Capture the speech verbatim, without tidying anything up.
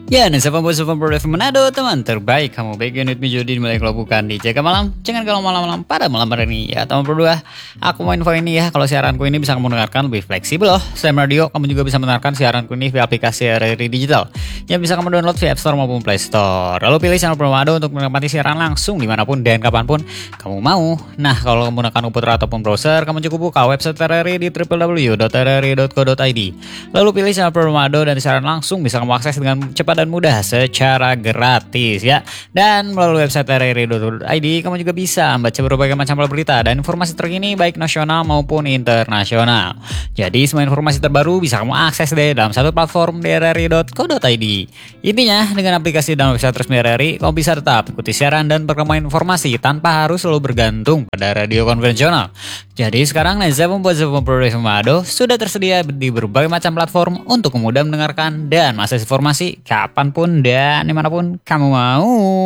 Ya, dan siapa bos siapa bro Manado, teman terbaik kamu baik unit Mijodi mulai kalau bukan di jaga malam. Jangan kalau malam-malam pada malam hari ini ya teman berdua. Aku mau info ini ya, kalau siaranku ini bisa kamu dengarkan lebih fleksibel loh. Selain radio, kamu juga bisa mendengarkan siaranku ini via aplikasi R R I Digital yang bisa kamu download via App Store maupun Play Store. Lalu pilih channel Manado untuk menikmati siaran langsung dimanapun dan kapanpun kamu mau. Nah, kalau menggunakan komputer ataupun browser, kamu cukup buka website R R I di w w w dot r r i dot co dot i d. Lalu pilih channel Manado dan siaran langsung bisa kamu akses dengan cepat dan mudah secara gratis ya. Dan melalui website r r i dot co dot i d kamu juga bisa membaca berbagai macam berita dan informasi terkini baik nasional maupun internasional. Jadi semua informasi terbaru bisa kamu akses deh dalam satu platform di r r i dot co dot i d. Intinya dengan aplikasi dan website resmi R R I kamu bisa tetap ikuti siaran dan perkembangan informasi tanpa harus selalu bergantung pada radio konvensional. Jadi sekarang Neza membuat sebuah produk Manado sudah tersedia di berbagai macam platform untuk mudah mendengarkan dan mengakses informasi kapanpun dan dimanapun kamu mau.